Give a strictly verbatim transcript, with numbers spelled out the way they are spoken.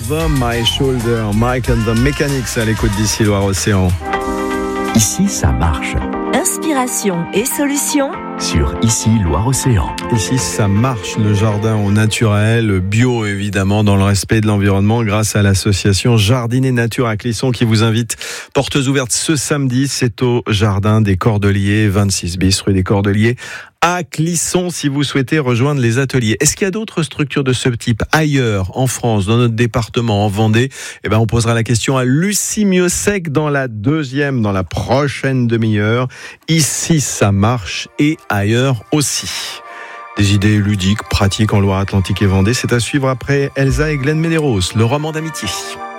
Over My Shoulder, Mike and the Mechanics à l'écoute d'ici Loire-Océan. Ici, ça marche. Inspiration et solutions sur Ici Loire-Océan. Ici, ça marche, le jardin au naturel, bio évidemment, dans le respect de l'environnement, grâce à l'association Jardiner Nature à Clisson qui vous invite. Portes ouvertes ce samedi, c'est au jardin des Cordeliers, vingt-six bis rue des Cordeliers, à Clisson, si vous souhaitez rejoindre les ateliers. Est-ce qu'il y a d'autres structures de ce type ailleurs, en France, dans notre département, en Vendée? Eh ben, on posera la question à Lucie Miossec dans la deuxième, dans la prochaine demi-heure. Ici, ça marche et ailleurs aussi. Des idées ludiques, pratiques en Loire-Atlantique et Vendée, c'est à suivre après Elsa et Glenn Medeiros, le roman d'amitié.